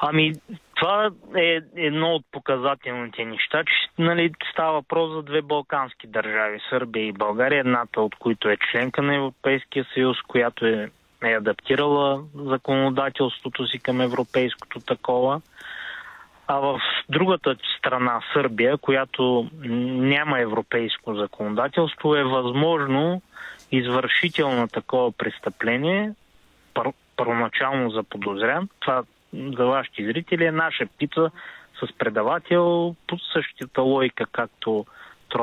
Ами, това е едно от показателните неща, че става въпрос за две балкански държави, Сърбия и България, едната от които е членка на Европейския съюз, която е адаптирала законодателството си към европейското такова. А в другата страна, Сърбия, която няма европейско законодателство, е възможно извършител на такова престъпление, първоначално заподозрян, това за вашите зрители е наша птица с предавател по същата логика, както